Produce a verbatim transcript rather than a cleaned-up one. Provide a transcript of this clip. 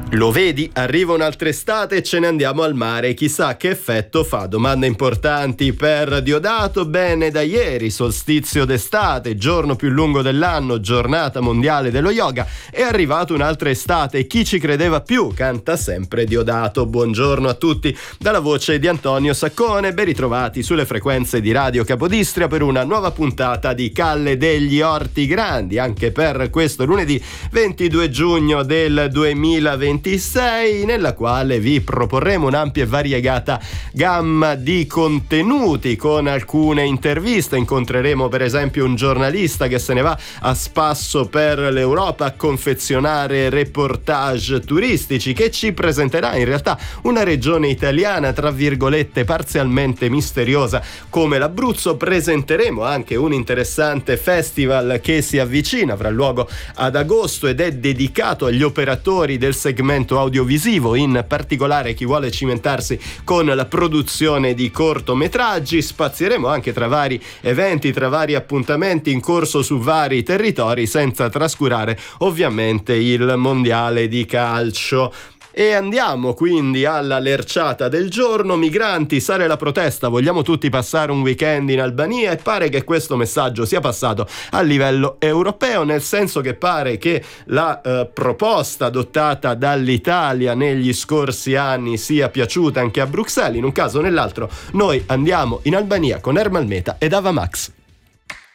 Lo vedi? Arriva un'altra estate e ce ne andiamo al mare. Chissà che effetto fa. Domande importanti per Diodato. Bene, da ieri, solstizio d'estate, giorno più lungo dell'anno, giornata mondiale dello yoga. È arrivata un'altra estate. Chi ci credeva più? Canta sempre Diodato. Buongiorno a tutti dalla voce di Antonio Saccone. Ben ritrovati sulle frequenze di Radio Capodistria per una nuova puntata di Calle degli Orti Grandi. Anche per questo lunedì ventidue giugno del duemilaventisei, nella quale vi proporremo un'ampia e variegata gamma di contenuti con alcune interviste. Incontreremo per esempio un giornalista che se ne va a spasso per l'Europa a confezionare reportage turistici, che ci presenterà in realtà una regione italiana tra virgolette parzialmente misteriosa come l'Abruzzo. Presenteremo anche un interessante festival che si avvicina, avrà luogo ad agosto ed è dedicato agli operatori del segmento audiovisivo, in particolare chi vuole cimentarsi con la produzione di cortometraggi. Spazieremo anche tra vari eventi, tra vari appuntamenti in corso su vari territori, senza trascurare ovviamente il mondiale di calcio. E andiamo quindi alla lerciata del giorno. Migranti, sale la protesta, vogliamo tutti passare un weekend in Albania, e pare che questo messaggio sia passato a livello europeo, nel senso che pare che la eh, proposta adottata dall'Italia negli scorsi anni sia piaciuta anche a Bruxelles. In un caso o nell'altro noi andiamo in Albania con Ermal Meta ed Ava Max.